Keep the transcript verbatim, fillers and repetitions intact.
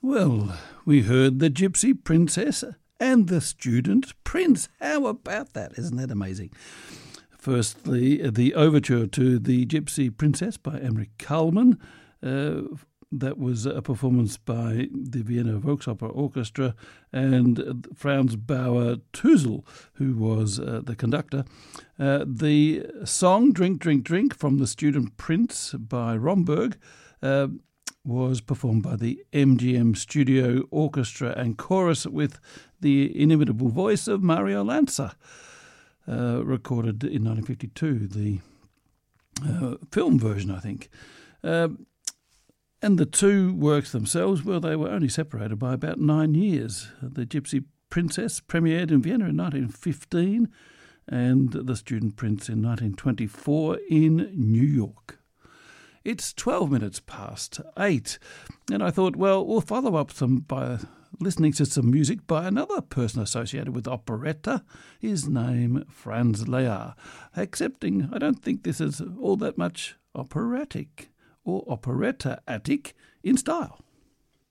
Well, we heard the Gypsy Princess and the Student Prince. How about that? Isn't that amazing? Firstly, the overture to the Gypsy Princess by Emmerich Kallmann. Uh, that was a performance by the Vienna Volksopera Orchestra and Franz Bauer Tüssel, who was uh, the conductor. Uh, the song Drink, Drink, Drink from the Student Prince by Romberg uh, was performed by the M G M Studio Orchestra and Chorus with the inimitable voice of Mario Lanza, uh, recorded in nineteen fifty-two, the uh, film version, I think. Uh, and the two works themselves, well, they were only separated by about nine years. The Gypsy Princess premiered in Vienna in nineteen fifteen and The Student Prince in nineteen twenty-four in New York. It's twelve minutes past eight, and I thought, well, we'll follow up some by listening to some music by another person associated with operetta, his name Franz Lehár, excepting I don't think this is all that much operatic or operetta-atic in style.